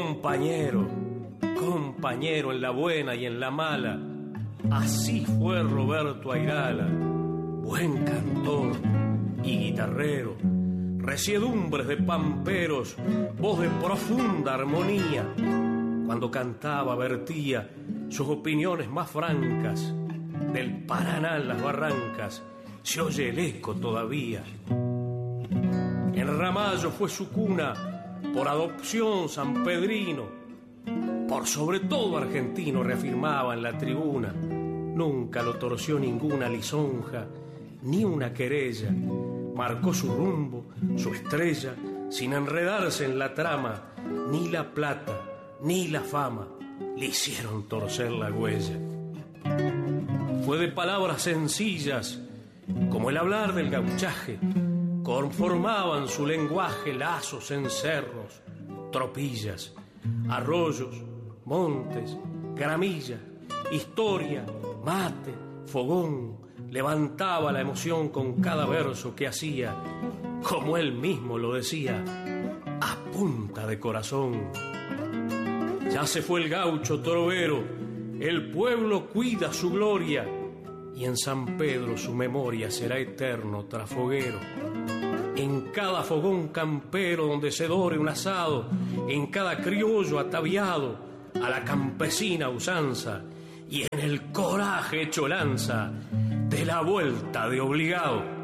Compañero, compañero en la buena y en la mala, así fue Roberto Airala, buen cantor y guitarrero, reciedumbres de pamperos, voz de profunda armonía. Cuando cantaba vertía sus opiniones más francas, del Paraná en las barrancas se oye el eco todavía. En Ramallo fue su cuna, por adopción sanpedrino, por sobre todo argentino, reafirmaba en la tribuna. Nunca lo torció ninguna lisonja, ni una querella. Marcó su rumbo, su estrella, sin enredarse en la trama. Ni la plata, ni la fama le hicieron torcer la huella. Fue de palabras sencillas, como el hablar del gauchaje, conformaban su lenguaje lazos en cerros, tropillas, arroyos, montes, gramillas, historia, mate, fogón. Levantaba la emoción con cada verso que hacía, como él mismo lo decía, a punta de corazón. Ya se fue el gaucho trovero, el pueblo cuida su gloria, y en San Pedro su memoria será eterno trafoguero. En cada fogón campero donde se dore un asado, en cada criollo ataviado a la campesina usanza, y en el coraje hecho lanza de la vuelta de obligado.